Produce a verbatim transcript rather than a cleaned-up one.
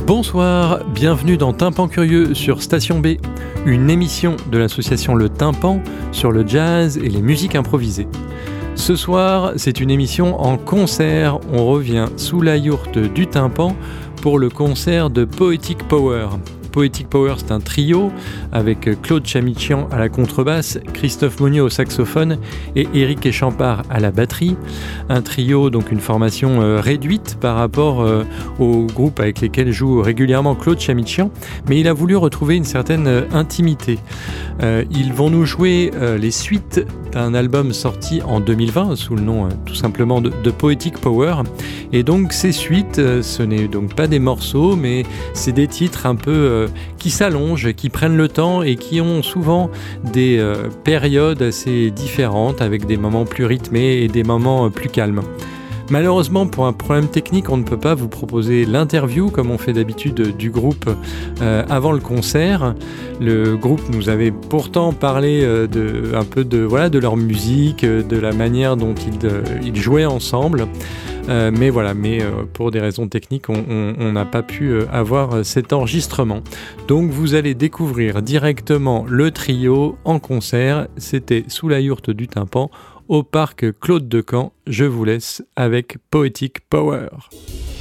Bonsoir, bienvenue dans Tympan Curieux sur Station B, une émission de l'association Le Tympan sur le jazz et les musiques improvisées. Ce soir, c'est une émission en concert, on revient sous la yourte du Tympan pour le concert de Poetic Power. Poetic Power, c'est un trio avec Claude Chamichian à la contrebasse, Christophe Monnier au saxophone et Éric Echampard à la batterie. Un trio, donc une formation euh, réduite par rapport euh, au groupe avec lesquels joue régulièrement Claude Chamichian, mais il a voulu retrouver une certaine euh, intimité. Euh, ils vont nous jouer euh, les suites d'un album sorti en deux mille vingt sous le nom euh, tout simplement de, de Poetic Power. Et donc ces suites, euh, ce n'est donc pas des morceaux, mais c'est des titres un peu euh, qui s'allongent, qui prennent le temps et qui ont souvent des euh, périodes assez différentes avec des moments plus rythmés et des moments euh, plus calmes. Malheureusement, pour un problème technique, on ne peut pas vous proposer l'interview comme on fait d'habitude du groupe euh, avant le concert. Le groupe nous avait pourtant parlé euh, de, un peu de, voilà, de leur musique, de la manière dont ils, euh, ils jouaient ensemble. Euh, mais voilà, mais euh, pour des raisons techniques, on n'a pas pu euh, avoir cet enregistrement. Donc vous allez découvrir directement le trio en concert. C'était sous la yourte du Tympan au parc Claude Decamps. Je vous laisse avec Poetic Power.